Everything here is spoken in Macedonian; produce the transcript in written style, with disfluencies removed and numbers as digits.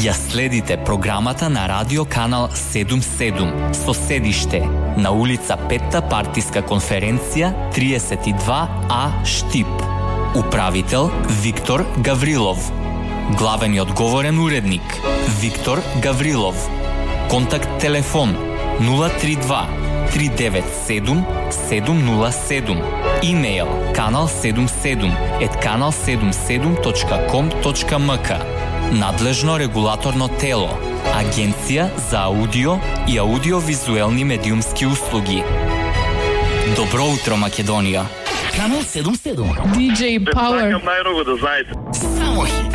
Ја следите програмата на Радио Канал 77 со седиште на улица 5-та партиска конференција 32А Штип. Управител Виктор Гаврилов. Главен и одговорен уредник Виктор Гаврилов. Контакт телефон 032 397 707. Имейл kanal77@kanal77.com.mk. Надлежно регулаторно тело Агенција за аудио и аудиовизуелни медиумски услуги. Добро утро, Македонија. Канал 77. DJ Power. Сакам најмногу да знаете. Само